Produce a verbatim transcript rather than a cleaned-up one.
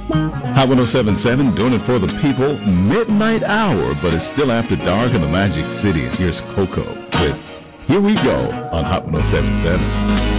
Hot ten seventy-seven, doing it for the people. Midnight hour, but it's still after dark in the Magic City. And here's Coco with Here We Go on Hot ten seventy-seven.